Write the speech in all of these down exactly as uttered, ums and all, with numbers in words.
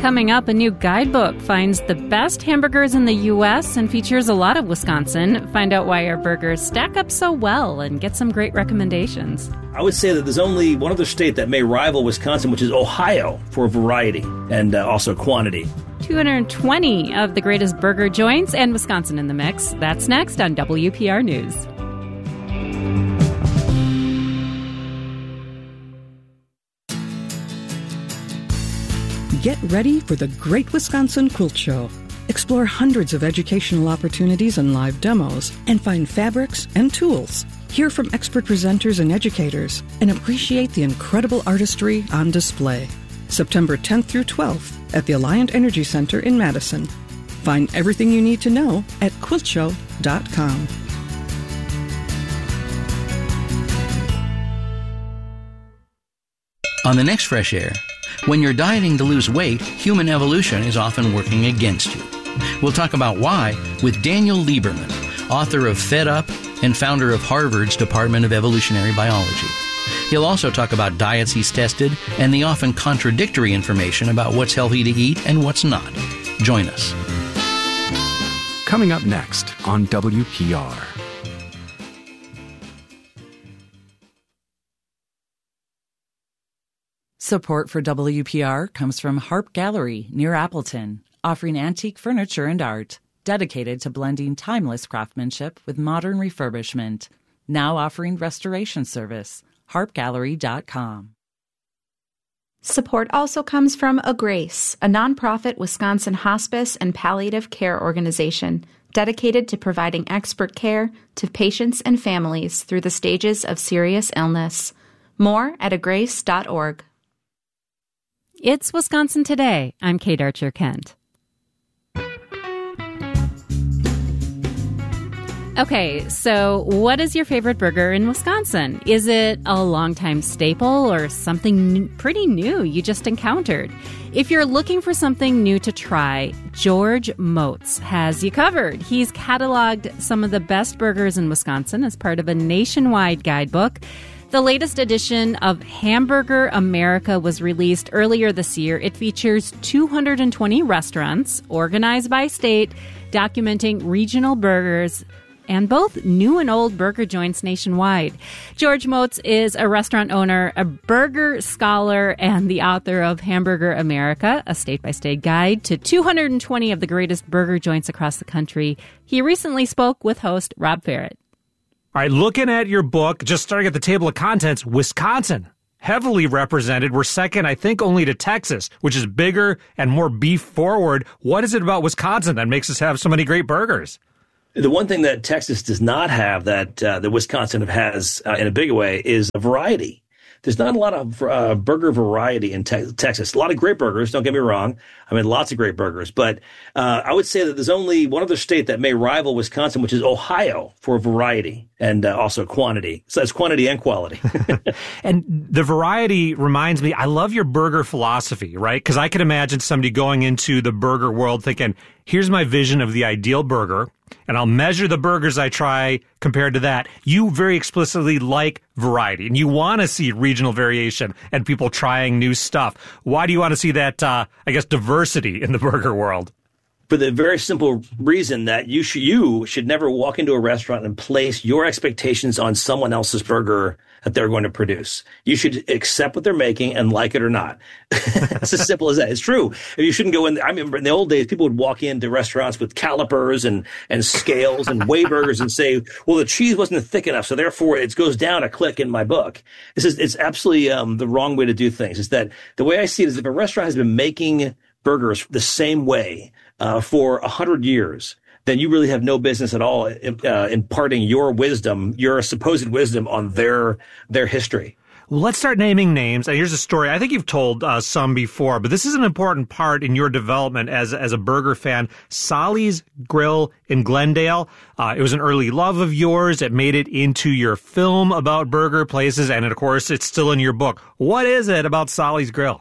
Coming up, a new guidebook finds the best hamburgers in the U S and features a lot of Wisconsin. Find out why our burgers stack up so well and get some great recommendations. I would say that there's only one other state that may rival Wisconsin, which is Ohio, for variety and uh, also quantity. two hundred twenty of the greatest burger joints and Wisconsin in the mix. That's next on W P R News. Get ready for the Great Wisconsin Quilt Show. Explore hundreds of educational opportunities and live demos, and find fabrics and tools. Hear from expert presenters and educators, and appreciate the incredible artistry on display. September tenth through twelfth at the Alliant Energy Center in Madison. Find everything you need to know at quilt show dot com. On the next Fresh Air, when you're dieting to lose weight, human evolution is often working against you. We'll talk about why with Daniel Lieberman, author of Fed Up and founder of Harvard's Department of Evolutionary Biology. He'll also talk about diets he's tested and the often contradictory information about what's healthy to eat and what's not. Join us. Coming up next on W P R. Support for W P R comes from Harp Gallery near Appleton, offering antique furniture and art, dedicated to blending timeless craftsmanship with modern refurbishment. Now offering restoration service. harp gallery dot com. Support also comes from A Grace, a nonprofit Wisconsin hospice and palliative care organization dedicated to providing expert care to patients and families through the stages of serious illness. More at a grace dot org. It's Wisconsin Today. I'm Kate Archer-Kent. Okay, so what is your favorite burger in Wisconsin? Is it a longtime staple or something n- pretty new you just encountered? If you're looking for something new to try, George Motz has you covered. He's cataloged some of the best burgers in Wisconsin as part of a nationwide guidebook. The latest edition of Hamburger America was released earlier this year. It features two hundred twenty restaurants organized by state, documenting regional burgers and both new and old burger joints nationwide. George Motz is a restaurant owner, a burger scholar, and the author of Hamburger America, a state-by-state guide to two hundred twenty of the greatest burger joints across the country. He recently spoke with host Rob Ferret. All right, looking at your book, just starting at the table of contents, Wisconsin, heavily represented. We're second, I think, only to Texas, which is bigger and more beef forward. What is it about Wisconsin that makes us have so many great burgers? The one thing that Texas does not have that uh, that Wisconsin has uh, in a big way is a variety. There's not a lot of uh, burger variety in te- Texas. A lot of great burgers, don't get me wrong. I mean, lots of great burgers. But uh, I would say that there's only one other state that may rival Wisconsin, which is Ohio, for variety and uh, also quantity. So that's quantity and quality. And the variety reminds me, I love your burger philosophy, right? Because I can imagine somebody going into the burger world thinking, here's my vision of the ideal burger, and I'll measure the burgers I try compared to that. You very explicitly like variety, and you want to see regional variation and people trying new stuff. Why do you want to see that, uh, I guess, diversity in the burger world? For the very simple reason that you should, you should never walk into a restaurant and place your expectations on someone else's burger that they're going to produce. You should accept what they're making and like it or not. It's as simple as that. It's true. You shouldn't go in. I remember in the old days, people would walk into restaurants with calipers and, and scales and weigh burgers and say, well, the cheese wasn't thick enough, so therefore it goes down a click in my book. This is, it's absolutely um, the wrong way to do things. Is that the way I see it is if a restaurant has been making burgers the same way uh, for a hundred years, then you really have no business at all uh, imparting your wisdom, your supposed wisdom on their their history. Well, let's start naming names. And here's a story. I think you've told uh, some before, but this is an important part in your development as as a burger fan. Solly's Grill in Glendale. Uh, it was an early love of yours. It made it into your film about burger places, and of course, it's still in your book. What is it about Solly's Grill?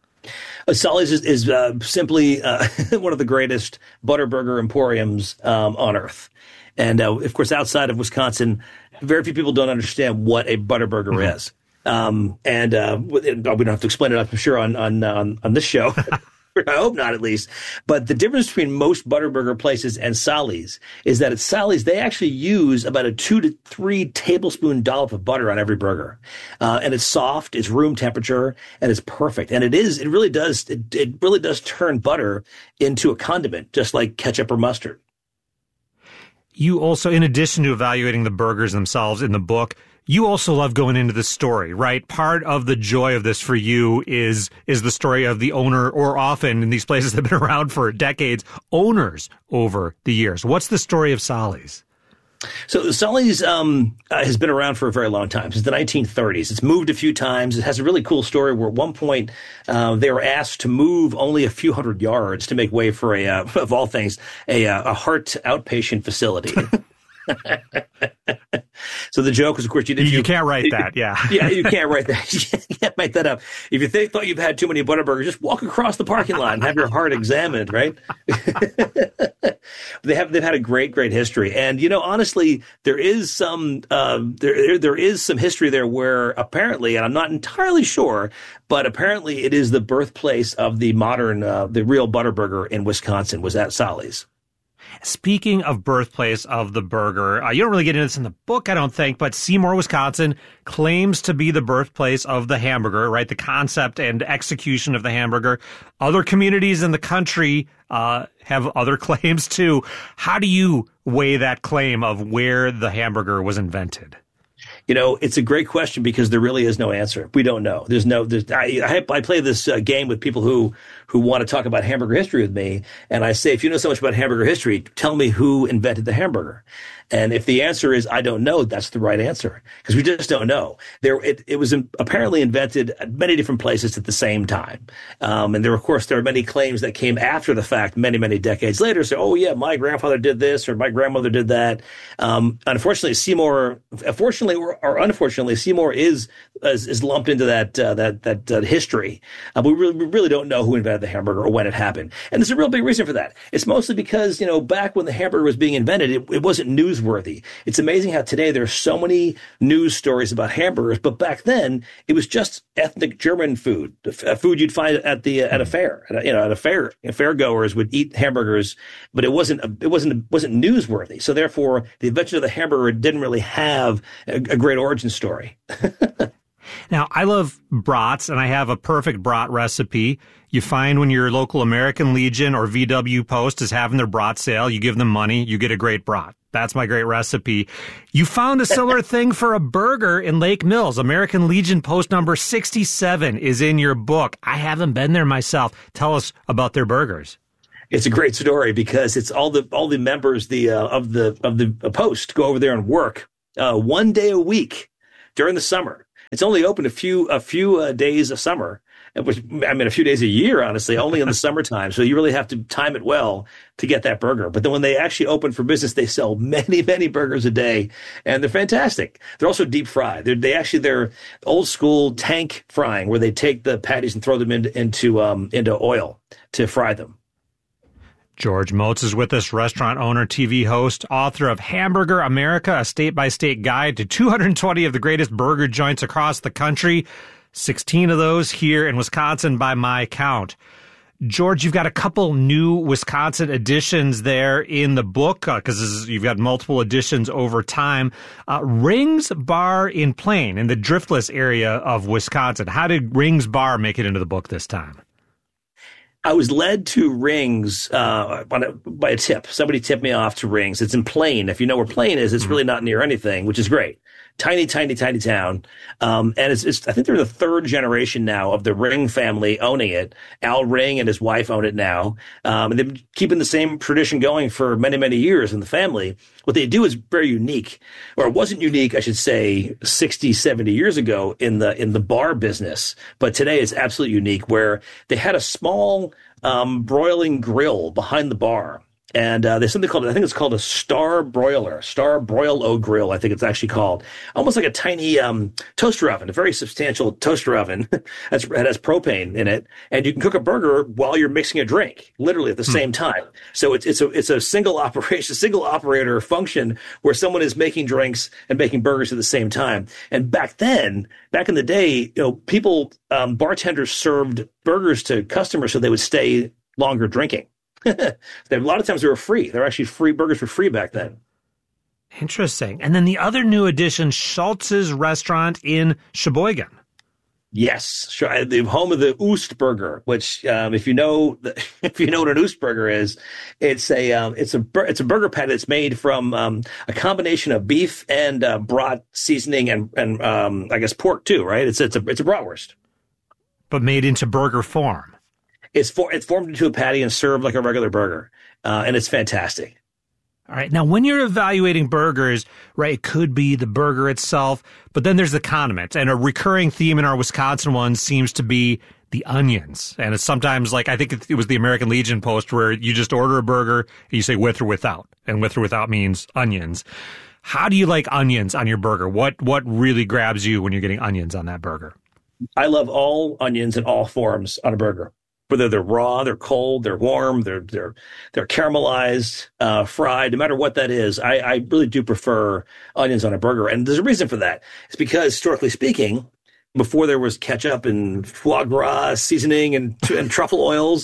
Uh, Solly's is, is uh, simply uh, one of the greatest Butterburger emporiums um, on earth. And, uh, of course, outside of Wisconsin, very few people don't understand what a Butterburger mm-hmm. is. Um, and uh, we don't have to explain it, I'm sure, on on, on, on this show. I hope not, at least. But the difference between most Butterburger places and Sally's is that at Sally's, they actually use about a two to three tablespoon dollop of butter on every burger. Uh, and it's soft, it's room temperature, and it's perfect. And it is, it really does, it, it really does turn butter into a condiment, just like ketchup or mustard. You also, in addition to evaluating the burgers themselves in the book, you also love going into the story, right? Part of the joy of this for you is is the story of the owner, or often in these places that have been around for decades, owners over the years. What's the story of Sally's? So Sally's um, uh, has been around for a very long time, since the nineteen thirties. It's moved a few times. It has a really cool story where at one point uh, they were asked to move only a few hundred yards to make way for a, uh, of all things, a, a heart outpatient facility. So the joke is, of course, you, you, you, you can't write you, that. Yeah, yeah, you can't write that. You can't make that up. If you think, thought you've had too many Butterburgers, just walk across the parking lot and have your heart examined. Right? they have they've had a great, great history, and you know, honestly, there is some uh, there there is some history there where apparently, and I'm not entirely sure, but apparently it is the birthplace of the modern, uh, the real Butterburger in Wisconsin was at Sally's. Speaking of birthplace of the burger, uh, you don't really get into this in the book, I don't think, but Seymour, Wisconsin claims to be the birthplace of the hamburger, right? The concept and execution of the hamburger. Other communities in the country uh, have other claims too. How do you weigh that claim of where the hamburger was invented? You know, it's a great question because there really is no answer. We don't know. There's no, there's, I, I play this uh, game with people who, who want to talk about hamburger history with me. And I say, if you know so much about hamburger history, tell me who invented the hamburger. And if the answer is, I don't know, that's the right answer because we just don't know. There, it, it was in, apparently invented at many different places at the same time. Um, and there, of course, there are many claims that came after the fact, many, many decades later. So, oh yeah, my grandfather did this or my grandmother did that. Um, unfortunately, Seymour, fortunately or, or unfortunately, Seymour is, is, is lumped into that, uh, that, that, uh, history. Uh, but we really, we really don't know who invented the hamburger or when it happened. And there's a real big reason for that. It's mostly because, you know, back when the hamburger was being invented, it, it wasn't news worthy. It's amazing how today there are so many news stories about hamburgers, but back then it was just ethnic German food, food you'd find at the at a fair. At a, you know, at a fair, fair goers would eat hamburgers, but it wasn't it wasn't wasn't newsworthy. So therefore, the invention of the hamburger didn't really have a, a great origin story. Now, I love brats, and I have a perfect brat recipe. You find when your local American Legion or V W Post is having their brat sale, you give them money, you get a great brat. That's my great recipe. You found a similar thing for a burger in Lake Mills. American Legion Post number sixty-seven is in your book. I haven't been there myself. Tell us about their burgers. It's a great story because it's all the all the members the uh, of the of the Post go over there and work uh, one day a week during the summer. It's only open a few a few uh, days of summer, which I mean a few days a year, honestly, only in the summertime. So you really have to time it well to get that burger. But then when they actually open for business, they sell many, many burgers a day, and they're fantastic. They're also deep fried. They're, they actually they're old school tank frying, where they take the patties and throw them into into um, into oil to fry them. George Motz is with us, restaurant owner, T V host, author of Hamburger America, a state-by-state guide to two hundred twenty of the greatest burger joints across the country, sixteen of those here in Wisconsin by my count. George, you've got a couple new Wisconsin editions there in the book because uh, you've got multiple editions over time. Uh, Rings Bar in Plain in the Driftless area of Wisconsin. How did Rings Bar make it into the book this time? I was led to Rings uh, on a, by a tip. Somebody tipped me off to Rings. It's in Plain. If you know where Plain is, it's really not near anything, which is great. Tiny, tiny, tiny town. Um, and it's, it's, I think they're the third generation now of the Ring family owning it. Al Ring and his wife own it now. Um, and they've been keeping the same tradition going for many, many years in the family. What they do is very unique, or it wasn't unique, I should say, sixty, seventy years ago in the, in the bar business. But today it's absolutely unique, where they had a small, um, broiling grill behind the bar. And uh, there's something called, I think it's called a Star Broiler, Star Broil-O Grill, I think it's actually called. Almost like a tiny um, toaster oven, a very substantial toaster oven that's, that has propane in it. And you can cook a burger while you're mixing a drink, literally at the hmm. same time. So it's it's a it's a single operation, single operator function where someone is making drinks and making burgers at the same time. And back then, back in the day, you know, people, um, bartenders served burgers to customers so they would stay longer drinking. A lot of times they were free. They were actually free burgers for free back then. Interesting. And then the other new addition, Schultz's restaurant in Sheboygan. Yes, sure. The home of the Oost Burger, which, um, if you know, the, if you know what an Oost Burger is, it's a, um, it's a, it's a burger patty that's made from, um, a combination of beef and, uh, brat seasoning and, and, um, I guess pork too, right? It's, it's a, it's a bratwurst. But made into burger form. It's for, it's formed into a patty and served like a regular burger. Uh, and it's fantastic. All right. Now, when you're evaluating burgers, right, it could be the burger itself, but then there's the condiment. And a recurring theme in our Wisconsin ones seems to be the onions. And it's sometimes like, I think it was the American Legion post where you just order a burger and you say with or without. And with or without means onions. How do you like onions on your burger? What, what really grabs you when you're getting onions on that burger? I love all onions in all forms on a burger. Whether they're raw, they're cold, they're warm, they're they're they're caramelized, uh, fried, no matter what that is, I, I really do prefer onions on a burger. And there's a reason for that. It's because, historically speaking, before there was ketchup and foie gras seasoning and, and truffle oils,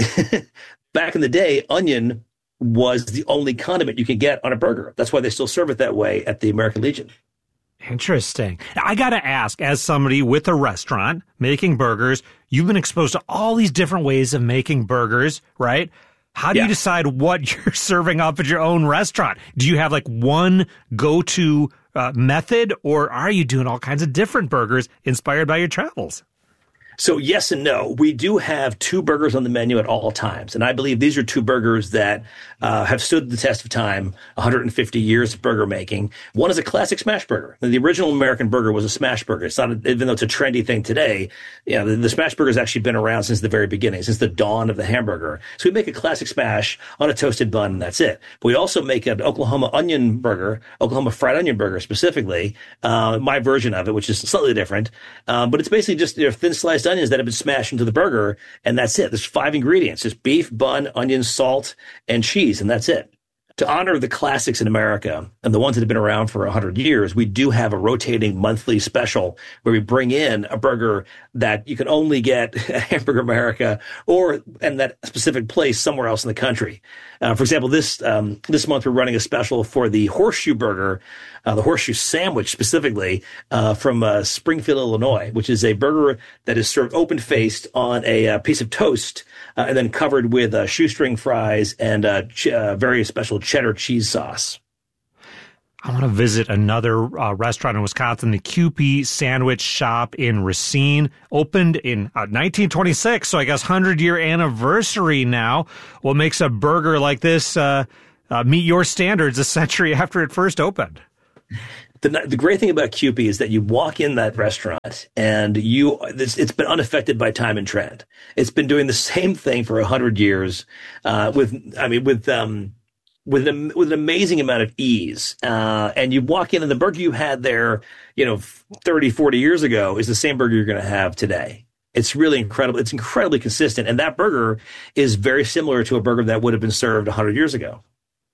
back in the day, onion was the only condiment you could get on a burger. That's why they still serve it that way at the American Legion. Interesting. I got to ask, as somebody with a restaurant making burgers, you've been exposed to all these different ways of making burgers, right? How do yeah. you decide what you're serving up at your own restaurant? Do you have like one go-to uh, method, or are you doing all kinds of different burgers inspired by your travels? So yes and no. We do have two burgers on the menu at all times. And I believe these are two burgers that uh, have stood the test of time, one hundred fifty years of burger making. One is a classic smash burger. The original American burger was a smash burger. It's not, a, even though it's a trendy thing today, you know, the, the smash burger has actually been around since the very beginning, since the dawn of the hamburger. So we make a classic smash on a toasted bun, and that's it. But we also make an Oklahoma onion burger, Oklahoma fried onion burger specifically, uh, my version of it, which is slightly different. Um, but it's basically just, you know, thin sliced onions that have been smashed into the burger, and that's it. There's five ingredients. It's beef, bun, onions, salt, and cheese, and that's it. To honor the classics in America and the ones that have been around for one hundred years, we do have a rotating monthly special where we bring in a burger that you can only get at Hamburger America or in that specific place somewhere else in the country. Uh, for example, this um, this month we're running a special for the Horseshoe Burger, uh, the Horseshoe Sandwich specifically, uh, from uh, Springfield, Illinois, which is a burger that is served open-faced on a uh, piece of toast uh, and then covered with uh, shoestring fries and uh, ch- uh, very special cheddar cheese sauce. I want to visit another uh, restaurant in Wisconsin, the Kewpie Sandwich Shop in Racine. Opened in uh, nineteen twenty-six, so I guess one hundred-year anniversary now. What makes a burger like this uh, uh, meet your standards a century after it first opened? The, the great thing about Kewpie is that you walk in that restaurant and you it's, it's been unaffected by time and trend. It's been doing the same thing for one hundred years uh, with, I mean, with... Um, with an, with an amazing amount of ease. Uh, and you walk in and the burger you had there, you know, thirty, forty years ago is the same burger you're going to have today. It's really incredible. It's incredibly consistent. And that burger is very similar to a burger that would have been served one hundred years ago.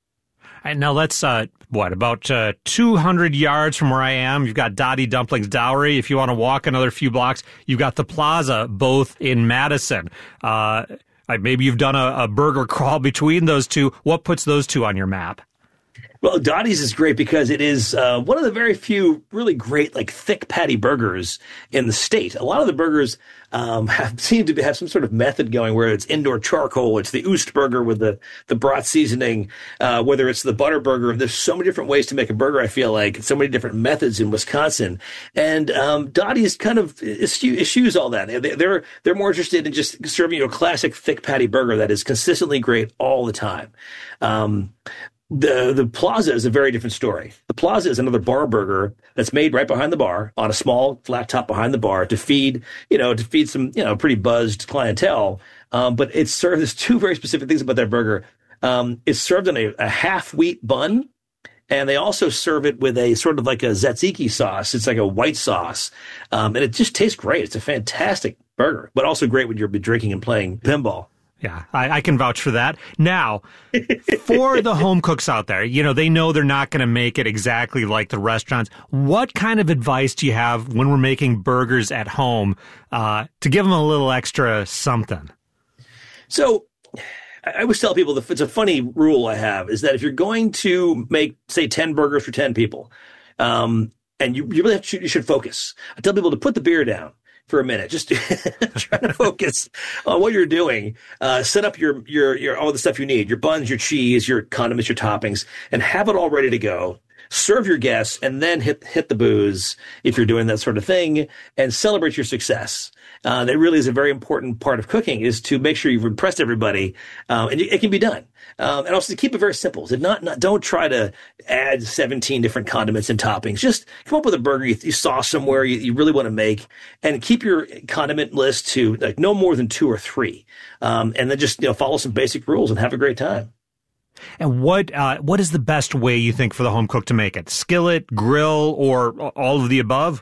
And now let's, uh, what, about uh, two hundred yards from where I am, you've got Dottie Dumplings Dowry. If you want to walk another few blocks, you've got the Plaza, both in Madison. Uh Maybe you've done a, a burger crawl between those two. What puts those two on your map? Well, Dottie's is great because it is uh, one of the very few really great, like, thick patty burgers in the state. A lot of the burgers um, have seem to have some sort of method going where it's indoor charcoal. It's the Oost burger with the, the brat seasoning, uh, whether it's the butter burger. There's so many different ways to make a burger, I feel like, so many different methods in Wisconsin. And um, Dottie's kind of eschews all that. They're, they're more interested in just serving you a classic thick patty burger that is consistently great all the time. Um The the Plaza is a very different story. The Plaza is another bar burger that's made right behind the bar on a small flat top behind the bar to feed, you know, to feed some, you know, pretty buzzed clientele. Um, but it serves, there's two very specific things about that burger. Um, it's served on a, a half wheat bun. And they also serve it with a sort of like a tzatziki sauce. It's like a white sauce. Um, and it just tastes great. It's a fantastic burger, but also great when you're drinking and playing pinball. Yeah, I, I can vouch for that. Now, for the home cooks out there, you know, they know they're not going to make it exactly like the restaurants. What kind of advice do you have when we're making burgers at home uh, to give them a little extra something? So I always tell people that it's a funny rule I have is that if you're going to make, say, ten burgers for ten people, um, and you, you really have to, you should focus. I tell people to put the beer down for a minute, just try to focus on what you're doing. Uh, set up your, your, your, all the stuff you need, your buns, your cheese, your condiments, your toppings, and have it all ready to go. Serve your guests and then hit, hit the booze if you're doing that sort of thing and celebrate your success. Uh, that really is a very important part of cooking is to make sure you've impressed everybody. Um, and it can be done. Um, and also to keep it very simple. To not, not, don't try to add seventeen different condiments and toppings. Just come up with a burger you, you saw somewhere you, you really want to make and keep your condiment list to like no more than two or three. Um, and then just, you know, follow some basic rules and have a great time. And what uh, what is the best way you think for the home cook to make it? Skillet, grill, or all of the above?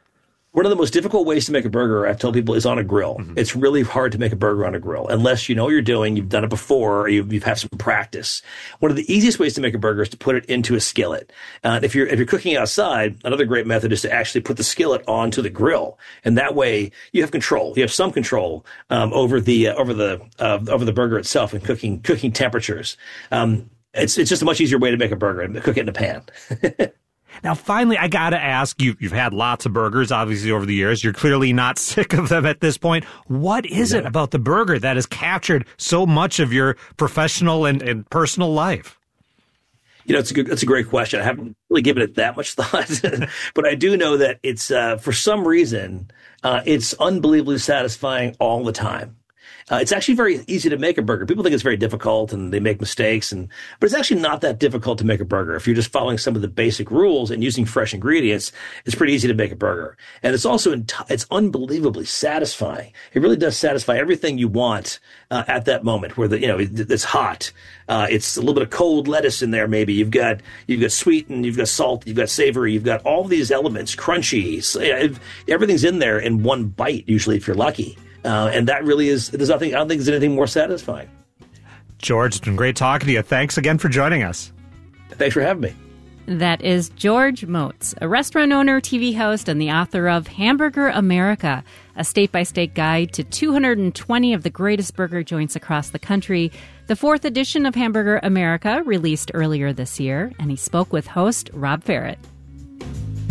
One of the most difficult ways to make a burger, I've told people, is on a grill. Mm-hmm. It's really hard to make a burger on a grill unless you know what you're doing, you've done it before, or you've, you've had some practice. One of the easiest ways to make a burger is to put it into a skillet. Uh, if you're if you're cooking outside, another great method is to actually put the skillet onto the grill, and that way you have control. You have some control um, over the uh, over the uh, over the burger itself and cooking cooking temperatures. Um, it's it's just a much easier way to make a burger and cook it in a pan. Now, finally, I got to ask you, you've had lots of burgers, obviously, over the years. You're clearly not sick of them at this point. What is no. it about the burger that has captured so much of your professional and, and personal life? You know, it's a good, it's a great question. I haven't really given it that much thought, but I do know that it's, uh, for some reason, uh, it's unbelievably satisfying all the time. Uh, it's actually very easy to make a burger. People think it's very difficult and they make mistakes, and but it's actually not that difficult to make a burger. If you're just following some of the basic rules and using fresh ingredients, it's pretty easy to make a burger. And it's also ent- it's unbelievably satisfying. It really does satisfy everything you want uh, at that moment. Where the you know it, it's hot, uh, it's a little bit of cold lettuce in there. Maybe you've got you've got sweet and you've got salt, you've got savory, you've got all these elements, crunchy. So, yeah, everything's in there in one bite. Usually, if you're lucky. Uh, and that really is, there's nothing, I don't think there's anything more satisfying. George, it's been great talking to you. Thanks again for joining us. Thanks for having me. That is George Motz, a restaurant owner, T V host, and the author of Hamburger America, a state-by-state guide to two hundred twenty of the greatest burger joints across the country. The fourth edition of Hamburger America released earlier this year, and he spoke with host Rob Ferrett.